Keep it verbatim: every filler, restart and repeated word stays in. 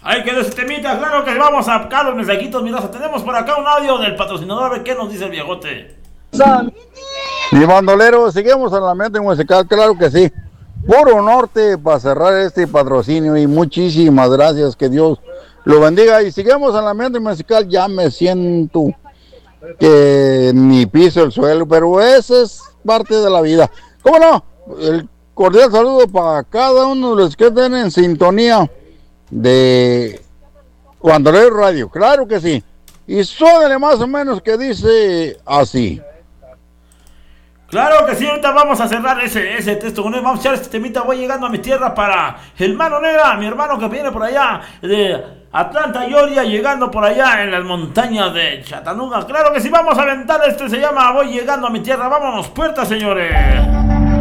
Hay que ese temita, claro que vamos a acá los mensajitos, mira, tenemos por acá un audio del patrocinador, a ver qué nos dice el viejote. Mi bandolero, seguimos en la mente musical, claro que sí. Puro norte para cerrar este patrocinio y muchísimas gracias, que Dios lo bendiga. Y seguimos en la mente musical, ya me siento que ni piso el suelo, pero esa es parte de la vida. ¿Cómo no? El cordial saludo para cada uno de los que estén en sintonía de Bandolero Radio, claro que sí. Y suénale más o menos que dice así. Claro que sí, ahorita vamos a cerrar ese, ese texto con él. Vamos a echar este temita. Voy llegando a mi tierra para el Mano Negra, mi hermano que viene por allá de Atlanta, Georgia, llegando por allá en las montañas de Chattanooga. Claro que sí, vamos a aventar este, se llama Voy llegando a mi tierra. Vámonos, puertas, señores.